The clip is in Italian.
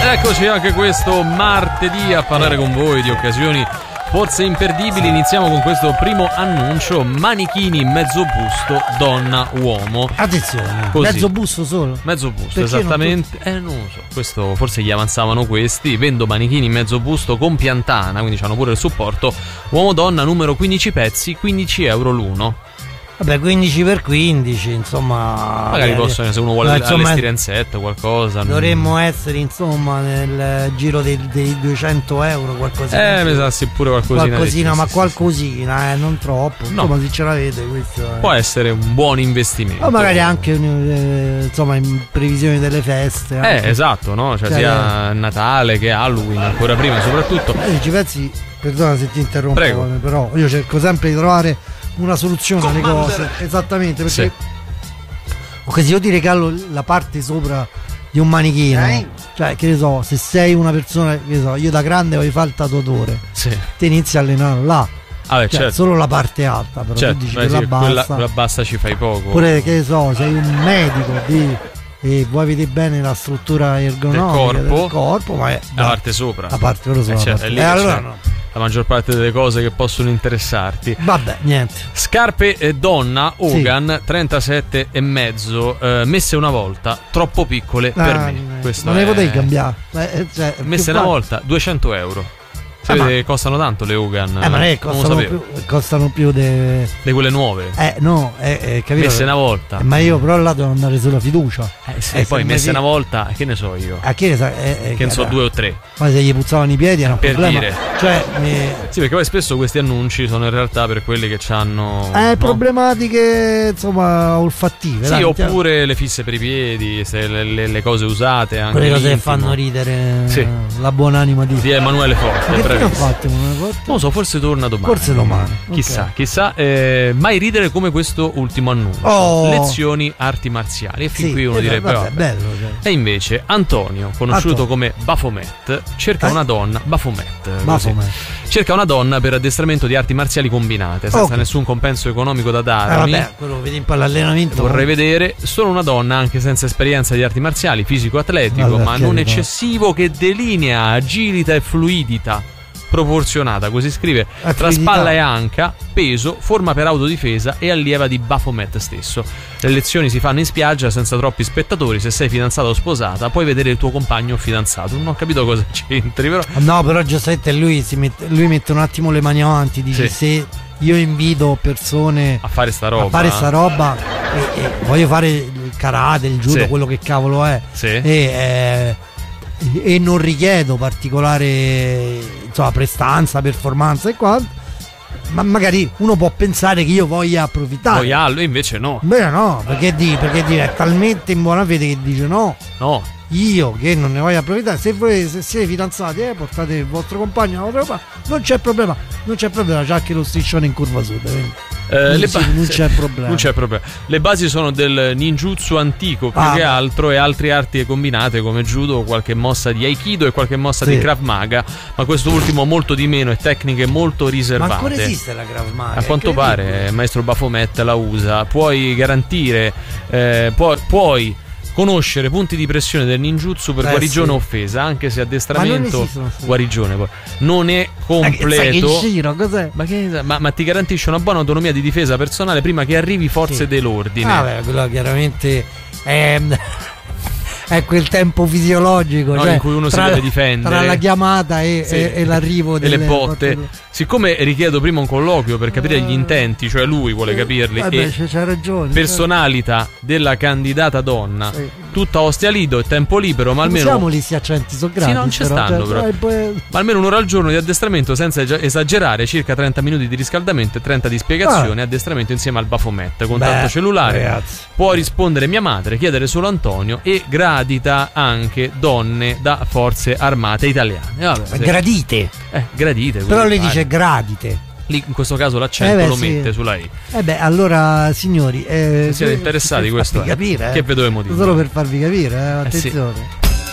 Eccoci anche questo martedì a parlare con voi di occasioni forse imperdibili. Iniziamo con questo primo annuncio: manichini mezzo busto donna-uomo. Attenzione, così. Mezzo busto solo? Mezzo busto, perché esattamente. Non lo so, questo forse gli avanzavano questi. Vendo manichini mezzo busto con piantana, quindi hanno pure il supporto. Uomo-donna, numero 15 pezzi, €15 l'uno. Vabbè, 15 per 15, insomma. Magari possono, se uno vuole allestire in set qualcosa. Dovremmo essere, insomma, nel giro dei €200, qualcosina. Mi sa sì, pure qualcosina. Ma qualcosina, non troppo. No. Insomma, se ce l'avete, questo può essere un buon investimento. O magari anche, insomma, in previsione delle feste. Anche. Esatto, no? Cioè sia Natale che Halloween, ancora prima soprattutto. Ci pensi, perdona se ti interrompo, Prego. però io cerco sempre di trovare una soluzione alle cose, esattamente, perché se io ti regalo la parte sopra di un manichino, cioè che ne so, se sei una persona, che ne so, io da grande voglio fare il tatuatore, ti inizi a allenare là, certo. Solo la parte alta, però tu dici quella bassa, quella bassa ci fai poco. oppure che ne so, sei un medico e vuoi vedere bene la struttura ergonomica del corpo, ma è la parte sopra, la parte sopra, certo, allora no. La maggior parte delle cose che possono interessarti. Vabbè, niente. Scarpe donna Hogan, 37,5, messe una volta, troppo piccole per me. Non le potevi cambiare. Messe una volta, €200. Sapete, costano tanto le Hogan. Ma non è, costano più di quelle nuove. No, capito? Messe una volta. Ma io però là devo andare sulla fiducia. Poi messe una volta, che ne so io. Che ne so, che ne so, 2 o 3. Ma se gli puzzavano i piedi era un per problema. Dire. Cioè, sì, perché poi spesso questi annunci sono in realtà per quelli che hanno problematiche, insomma, olfattive. Sì, oppure le fisse per i piedi, le cose usate, anche quelle cose che fanno ridere. Sì. La buonanima di Emanuele Forte. Non lo so, forse torna domani. Chissà. Mai ridere come questo ultimo annuncio. Lezioni arti marziali. E fin qui uno direbbe bello, E invece Antonio, conosciuto come Baphomet, cerca una donna. Baphomet. Cerca una donna per addestramento di arti marziali combinate, senza nessun compenso economico da darmi. Quello lo vedi un po' all'allenamento. Vorrei vedere solo una donna anche senza esperienza di arti marziali, fisico-atletico, ma non eccessivo, che delinea agilità e fluidità proporzionata, così scrive, tra spalla e anca, peso, forma per autodifesa e allieva di Baphomet stesso. Le lezioni si fanno in spiaggia senza troppi spettatori. Se sei fidanzata o sposata puoi vedere il tuo compagno o fidanzato. Non ho capito cosa c'entri, però. No, però giustamente lui mette un attimo le mani avanti, dice se io invito persone a fare sta roba e voglio fare il karate, il judo, quello che cavolo è, e non richiedo particolare, insomma, prestanza, performance e quanto, ma magari uno può pensare che io voglia approfittare. Invece no. Beh, no, perché è talmente in buona fede che dice no. Io che non ne voglio approfittare. Se siete fidanzati, portate il vostro compagno, non c'è problema. C'è anche lo striscione in curva sud. Non c'è problema. Le basi sono del ninjutsu antico più che altro, e altre arti combinate come judo, qualche mossa di aikido e qualche mossa di Krav Maga, ma questo ultimo molto di meno, e tecniche molto riservate. Ma ancora esiste la Krav Maga? A quanto pare il maestro Baphomet la usa. Puoi garantire, puoi conoscere punti di pressione del ninjutsu per guarigione o offesa, anche se addestramento guarigione non è completo. Ma ti garantisce una buona autonomia di difesa personale prima che arrivi forze dell'ordine. Quello chiaramente è quel tempo fisiologico, in cui uno si deve difendere tra la chiamata e l'arrivo delle botte. Siccome richiedo prima un colloquio per capire gli intenti, cioè lui vuole capirli, c'ha ragione, personalità della candidata donna, tutta Ostia Lido e tempo libero, ma almeno usiamo gli accenti, sono gratis. Non ci stanno però. Ma almeno un'ora al giorno di addestramento senza esagerare, circa 30 minuti di riscaldamento e 30 di spiegazione, addestramento insieme al Baphomet, contatto cellulare, ragazzi. Può rispondere mia madre, chiedere solo Antonio, e gradita anche donne da forze armate italiane. Gradite. Gradite. Però lei dice gradite. Lì in questo caso l'accento lo mette sulla I. Allora signori, se siete interessati, questo capire, che vi dovevamo dire? Solo per farvi capire, attenzione.